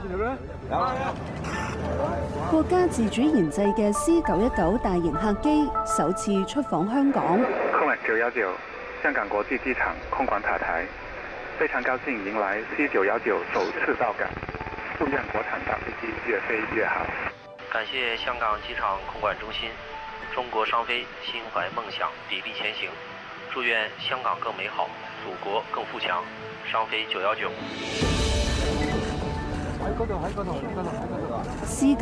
國家自主研製嘅 C919大型客機首次出訪香港。 空管919香港國際機場空管塔台，非常高興迎來 C919首次到港，祝願國產大飛機越飛越好。 感謝香港機場空管中心，中國商飛心懷夢想，砥礪前行。祝願香港更美好，祖國更富強。商飛919。 C9